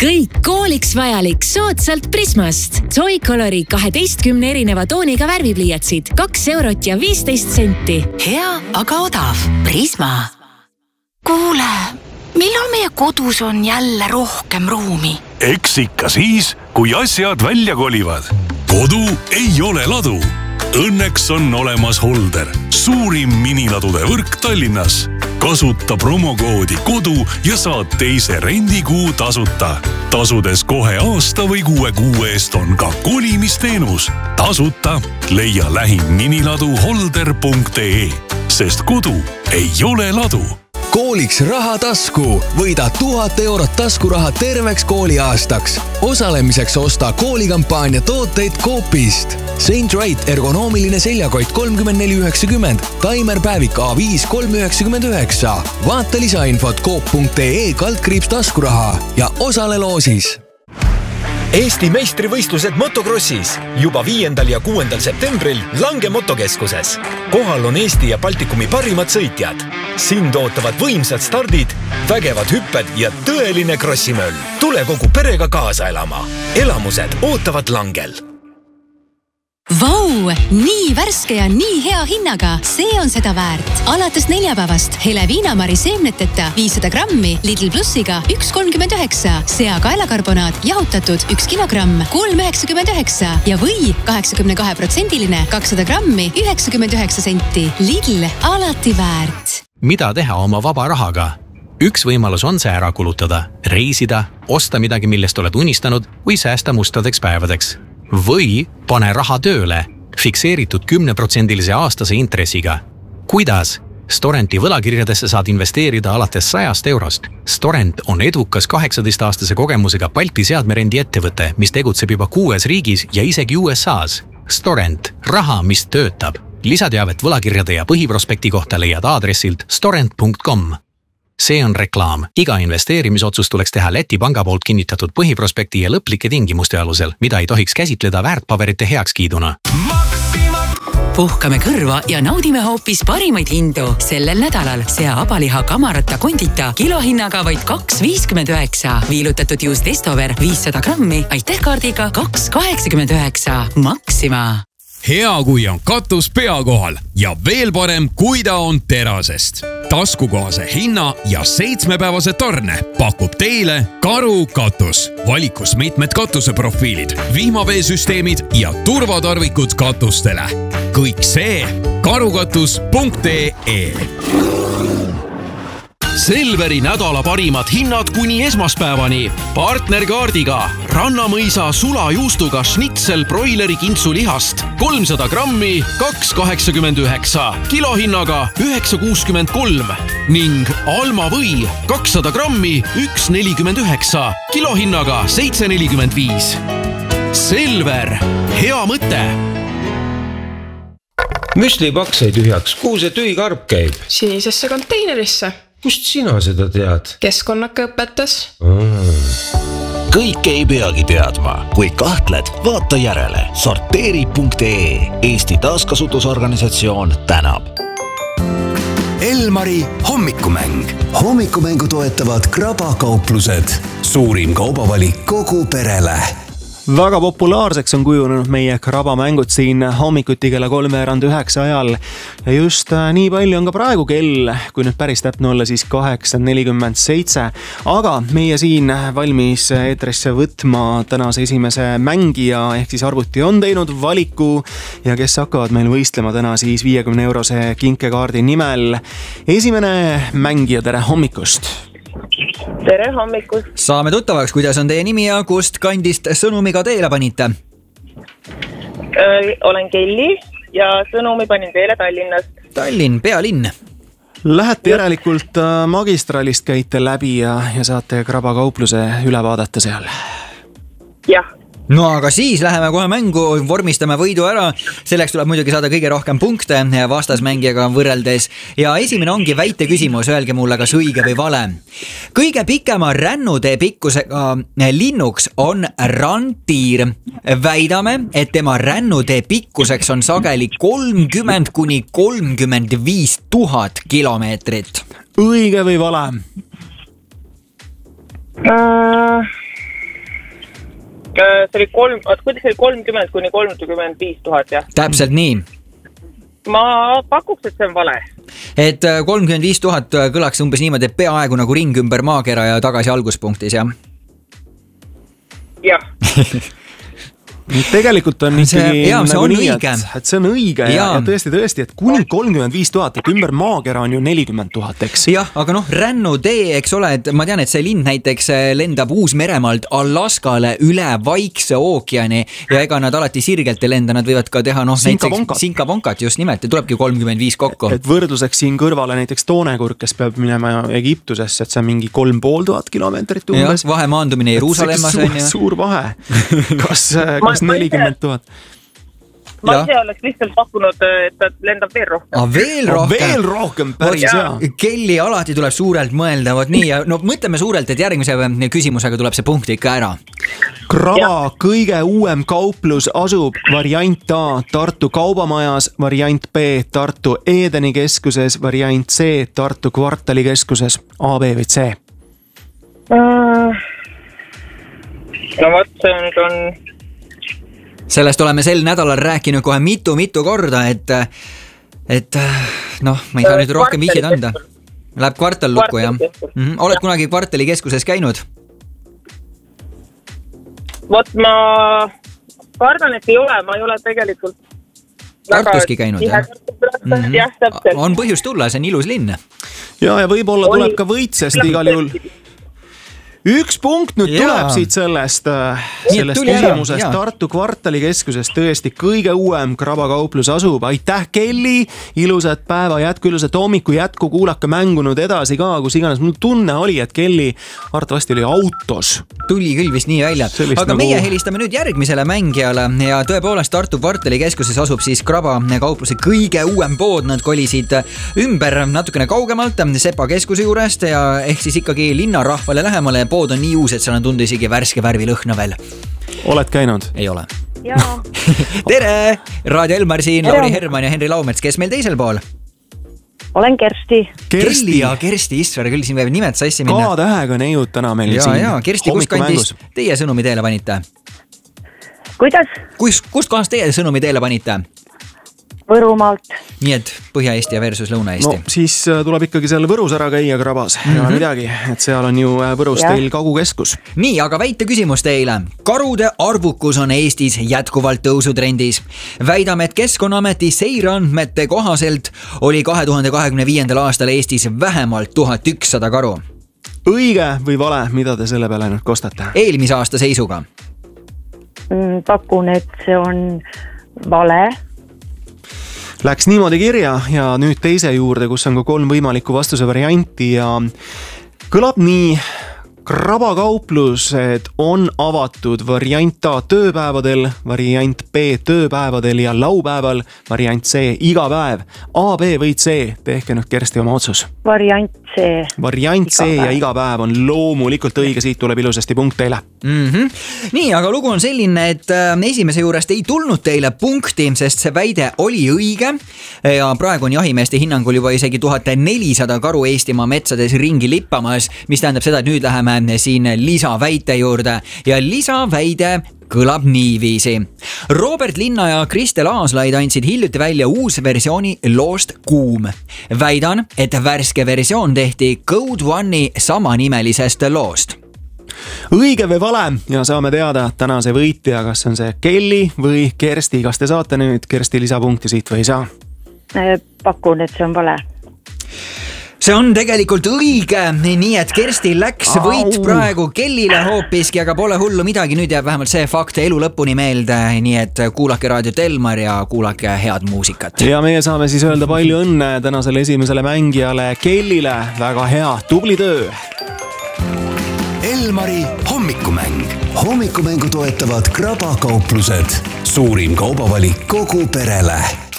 Kõik kooliks vajalik soodsalt Prismast. Joy-Colori 12 erineva tooniga värvipliiatsid 2,15 €. Hea, aga odav. Prisma. Kuule, millal meie kodus on jälle rohkem ruumi? Eks ikka siis, kui asjad välja kolivad. Kodu ei ole ladu. Õnneks on olemas Holder, suurim miniladude võrk Tallinnas. Kasuta promokoodi kodu ja saad teise rendikuu tasuta. Tasudes kohe aasta või 6 kuu eest on ka kolimisteenus. Tasuta leia lähim miniladu holder.ee, sest kodu ei ole ladu. Kooliks raha tasku. Võida 1000 € taskuraha terveks kooliaastaks. Osalemiseks osta koolikampaania tooteid Coopist. Saint Wright ergonoomiline seljakott 34,90, Timer päevik A5 3,99. Vaata lisainfot coop.ee/taskuraha ja osale loosis. Eesti meistrivõistlused motokrossis juba 5. ja 6. septembril Lange motokeskuses. Kohal on Eesti ja Baltikumi parimad sõitjad. Sind ootavad võimsad stardid, vägevad hüpped ja tõeline krossimöll. Tule kogu perega kaasa elama. Elamused ootavad Langel. Vau! Nii värske ja nii hea hinnaga. See on seda väärt. Alates neljapäevast hele viinamari seemneteta 500 grammi Lidl Plussiga 1,39. Sea kaelakarbonaat jahutatud 1 kilogramm 3,99 ja või 82% 200 grammi 99 senti. Lidl alati väärt. Mida teha oma vaba rahaga? Üks võimalus on see ära kulutada, reisida, osta midagi, millest oled unistanud või säästa mustadeks päevadeks. Või pane raha tööle, fikseeritud 10% aastase intressiga. Kuidas? Storenti võlakirjadesse saad investeerida alates 100 €. Storent on edukas 18-aastase kogemusega Balti seadmerendi ettevõte, mis tegutseb juba 6 riigis ja isegi USAs. Storent, raha, mis töötab. Lisateavet võlakirjade ja põhiprospekti kohta leiad aadressilt storent.com. See on reklaam. Iga investeerimisotsus tuleks teha Läti panga poolt kinnitatud põhiprospekti ja lõplike tingimuste alusel, mida ei tohiks käsitleda väärtpaberite heakskiiduna. Puhkame kõrva ja naudime hoopis parimaid hindu. Sellel nädalal sea abaliha kamarata kondita kilohinnaga vaid 2,59. Viilutatud juust Estover 500 grammi, aitäh kaardiga 2,89. Maxima. Hea, kui on katus pea kohal ja veel parem, kui ta on terasest. Taskukohase hinna ja 7-päevase tarne pakub teile Karu katus. Valikus mitmed katuseprofiilid, vihmaveesüsteemid ja turvatarvikud katustele. Kõik see karukatus.ee. Selveri nädala parimad hinnad kuni esmaspäevani. Partnerkaardiga Rannamõisa sulajuustuga schnitzel broileri kintsulihast 300 grammi 2,89, kilohinnaga 9,63 ning Alma või 200 grammi 1,49, kilohinnaga 7,45. Selver, hea mõte! Müslipaks sai tühjaks, kuhu see tühi karp käib? Sinisesse konteinerisse. Kust sina seda tead? Keskkonnaka õpetas. Kõik ei peagi teadma. Kui kahtled, vaata järele. Sorteeri.ee. Eesti taaskasutusorganisatsioon tänab. Elmari hommikumäng. Hommikumängu toetavad Krabakauplused. Suurim kaubavalik kogu perele. Väga populaarseks on kujunenud meie krabamängud siin hommikuti kella 8:03 ajal. Ja just nii palju on ka praegu kell, kui nüüd päris täpne olla, siis 8:47. Aga meie siin valmis eetrisse võtma tänase esimese mängija, ehk siis arvuti on teinud valiku ja kes hakkavad meil võistlema täna siis 50-eurose kinkekaardi nimel. Esimene mängija, tere hommikust! Tere hommikust! Saame tuttavaks, kuidas on teie nimi ja kust kandist sõnumiga teele panite? Olen Kelly ja sõnumi panin teele Tallinnast. Tallinn, pealinn. Lähete järelikult magistraalist, käite läbi ja saate Krabakaupluse üle vaadata seal. Jah. No aga siis läheme kohe mängu, vormistame võidu ära. Selleks tuleb muidugi saada kõige rohkem punkte vastasmängijaga võrreldes. Ja esimene ongi väite küsimus, öelge mulle, kas õige või vale. Kõige pikema rännutee pikkusega linnuks on randtiir. Väidame, et tema rännutee pikkuseks on sageli 30 kuni 35 000 kilomeetrit. Õige või vale? see oli kuidas see oli 30 kuni 35 000, jah? Täpselt nii. Ma pakuks, et see on vale. Et 35 000 kõlaks umbes niimoodi, et peaaegu nagu ring ümber maakera ja tagasi alguspunktis, jah? Jah. Tegelikult on ikkagi nagu nii, et see on õige ja tõesti, et kuni 35 000, et ümber maakera on ju 40 000, eks? Jah, aga Rännu tee, eks ole, et ma tean, et see linn näiteks lendab Uus-Meremaalt Alaskale üle Vaikse ookeani ja ega nad alati sirgelt ei lenda, nad võivad ka teha näiteks Sinkaponkat just nimelt ja tulebki 35 kokku. Et võrdluseks siin kõrvale näiteks Toonekurk, kes peab minema Egiptusesse, et see on mingi 3500 kilomeetrit umbes. Vahe maandumine Jeruusalemmas on ju. Suur vahe. Kas 40 000? Ma ise oleks lihtsalt pakkunud, et ta lendab veel rohkem. Veel rohkem, päris hea. Kelly alati tuleb suurelt mõelda, vot nii, ja mõtleme suurelt, et järgmise küsimusega tuleb see punkt ikka ära. Kraba kõige uuem kauplus asub variant A Tartu Kaubamajas, variant B Tartu Edeni keskuses, variant C Tartu Kvartali keskuses. A, B või C? No vot, see nüüd on... Sellest oleme sel nädalal rääkinud kohe mitu korda, et ma ei saa nüüd rohkem vihjeid anda. Läheb kvartal lukku, jah. Oled kunagi Kvartali keskuses käinud? Vot ma kardan, et ei ole, ma ei ole tegelikult Tartuski käinud, jah? Jah, täpselt. On põhjus tulla, see on ilus linn. Ja võib-olla tuleb ka võit, sest igal juhul... Üks punkt nüüd tuleb siit sellest küsimusest. Tartu Kvartali keskuses tõesti kõige uuem Kraba kauplus asub. Aitäh, Kelly! Ilusat päeva jätku, ilusat hommiku jätku, kuulake mängunud edasi ka, kus iganes. Mul tunne oli, et Kelly arvatavasti oli autos. Tuli küll vist nii välja. Aga meie helistame nüüd järgmisele mängijale ja tõepoolest Tartu Kvartali keskuses asub siis Kraba kaupluse kõige uuem pood. Nad kolisid ümber natukene kaugemalt Sepa keskuse juurest ja ehk siis ikkagi linnarahvale lähemale. Pood on nii uus, et seal on tunda isegi värske värvi lõhna veel. Oled käinud? Ei ole. Jaa. Tere! Raadio Elmar siin, Lauri Herman ja Henri Laumets. Kes meil teisel pool? Olen Kersti. Kelly ja Kersti Isver, küll siin võivad nimed sassi minna. K-tähega neiud täna meil siin. Ja, Kersti, kus kandis teie sõnumi teele panite? Kuidas? Kust kohast teie sõnumi teele panite? Võrumaalt. Nii et Põhja-Eesti versus Lõuna-Eesti. No siis tuleb ikkagi seal Võrus ära käia Krabas. Ja midagi, et seal on ju Võrus teil Kagukeskus. Nii, aga väite küsimus teile. Karude arvukus on Eestis jätkuvalt tõusutrendis. Väidame, et Keskkonnaameti seireandmete kohaselt oli 2025. aastal Eestis vähemalt 1100 karu. Õige või vale, mida te selle peale nüüd kostate? Eelmise aasta seisuga. Pakun, et see on vale. Läks niimoodi kirja ja nüüd teise juurde, kus on ka 3 võimalikku vastuse varianti ja kõlab nii. Kraba kauplused on avatud variant A tööpäevadel, variant B tööpäevadel ja laupäeval, variant C iga päev. A, B või C, tehke nüüd Kersti oma otsus. Variant C. Variant C ja iga päev on loomulikult õige, siit tuleb ilusasti punkt teile. Nii, aga lugu on selline, et esimese juurest ei tulnud teile punkti, sest see väide oli õige ja praegu on jahimeeste hinnangul juba isegi 1400 karu Eestimaa metsades ringi lippamas, mis tähendab seda, et nüüd läheme siin lisaväite juurde ja lisaväide kõlab niiviisi. Robert Linna ja Kristel Aaslaid andsid hiljuti välja uus versiooni loost Kuum. Väidan, et värske versioon tehti Code One'i samanimelisest loost. Õige või vale ja saame teada tänase võitja, kas on see Kelly või Kersti. Kas te saate nüüd Kersti lisapunkti siit või ei saa? Pakun, et see on vale. See on tegelikult õige, nii et Kersti läks võit praegu Kellile hoopiski, aga pole hullu midagi, nüüd jääb vähemalt see fakt elu lõpuni meelde, nii et kuulake Raadio Elmar ja kuulake head muusikat. Ja meie saame siis öelda palju õnne tänasele esimesele mängijale Kellile, väga hea, tubli töö! Elmari hommikumäng. Hommikumängu toetavad Kraba kauplused. Suurim kaubavalik kogu perele.